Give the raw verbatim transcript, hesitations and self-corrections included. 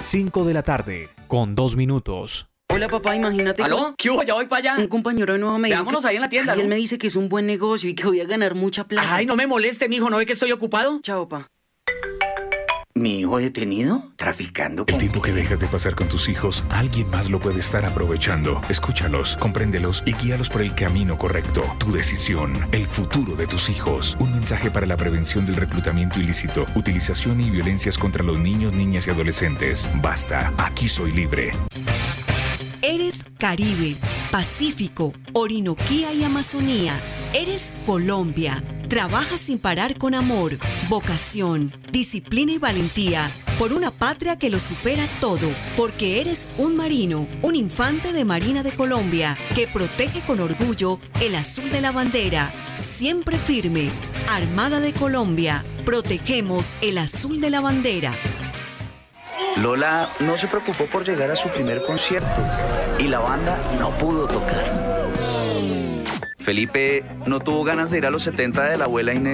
cinco de la tarde, con dos minutos. Hola papá, imagínate. ¿Aló? ¿Qué hubo? Ya voy para allá. Un compañero de nuevo me dijo Veámonos que- ahí en la tienda, y él ¿no? me dice que es un buen negocio y que voy a ganar mucha plata. Ay, no me moleste, mijo, ¿no ve que estoy ocupado? Chao, pa. ¿Mi hijo detenido? Traficando con... El tiempo que dejas de pasar con tus hijos, alguien más lo puede estar aprovechando. Escúchalos, compréndelos y guíalos por el camino correcto. Tu decisión, el futuro de tus hijos. Un mensaje para la prevención del reclutamiento ilícito, utilización y violencias contra los niños, niñas y adolescentes. Basta, aquí soy libre. Eres Caribe, Pacífico, Orinoquía y Amazonía. Eres Colombia. Trabaja sin parar con amor, vocación, disciplina y valentía por una patria que lo supera todo, porque eres un marino, un infante de Marina de Colombia que protege con orgullo el azul de la bandera. Siempre firme. Armada de Colombia. Protegemos el azul de la bandera. Lola no se preocupó por llegar a su primer concierto y la banda no pudo tocar. Felipe no tuvo ganas de ir a los setenta de la abuela Inés